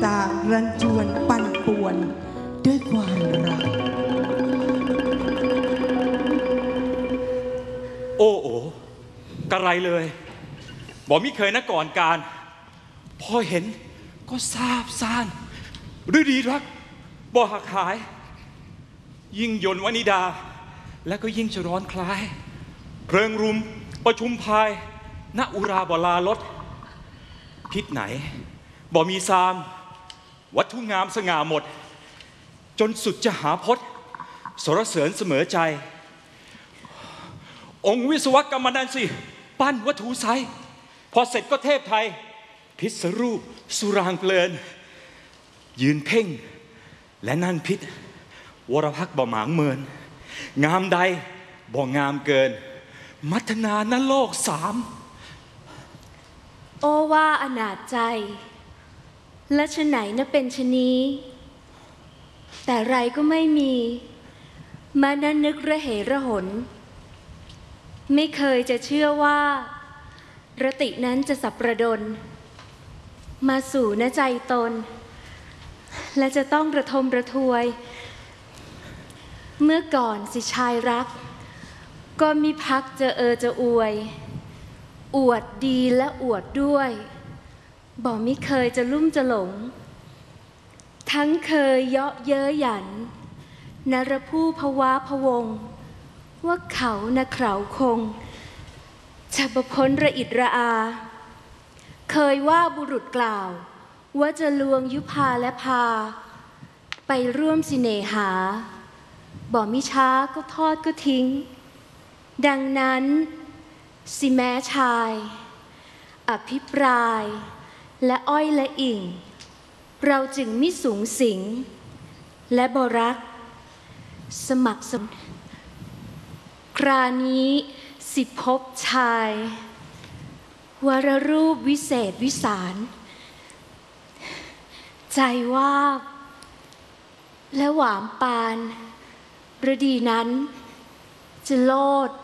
ตารันจวนปั่นป่วนด้วยความรักโอ้โกระไรเลยบอกมิเคยนะก่อนการพอเห็นก็ซาบซ่านฤดีรักบ่หักหายยิ่งยนต์วนิดาและก็ยิ่งจะร้อนคล้ายเพลิงรุมประชุมพายณอุราบลาลดพิษไหนบ่มีซามวัตถุงามสง่าหมดจนสุดจะหาพจน์สรเสริญเสมอใจองค์วิศวกรรมนันสิปั้นวัตถุไซพอเสร็จก็เทพไทยพิษรูปสุรางเพลินยืนเพ่งและนั่นพิษวรพักบ่หมางเมินงามใดบ่งามเกินมัทนานโลกสามโอว่าอนาจใจและชะไหนนะเป็นชะนี้แต่ไรก็ไม่มีมานั้นนึกระเหระหนไม่เคยจะเชื่อว่ารตินั้นจะสับประดลมาสู่ณใจตนและจะต้องระทมระทวยเมื่อก่อนสิชายรักก็มีพักจะจะอวดดีและอวดด้วยบอกไม่เคยจะลุ่มจะหลงทั้งเคยเยาะเย้ยหยันนรผู้ภวะพวงว่าเขานะเขาคงจะประพ้นระอิดระอาเคยว่าบุรุษกล่าวว่าจะลวงยุพาและพาไปร่วมสิเนหาบอกมิช้าก็ทอดก็ทิ้งดังนั้นสิแม้ชายอภิปรายและอ้อยและอิ่งเราจึงมิสูงสิงและบรักสมัครสมครานี้สิพบชายวรรูปวิเศษวิสารใจว่าและหวามปานฤดีนั้นจะโลด